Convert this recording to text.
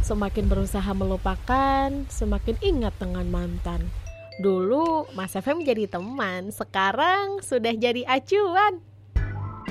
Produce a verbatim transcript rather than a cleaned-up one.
Semakin berusaha melupakan, semakin ingat dengan mantan. Dulu Mas F M jadi teman, sekarang sudah jadi acuan.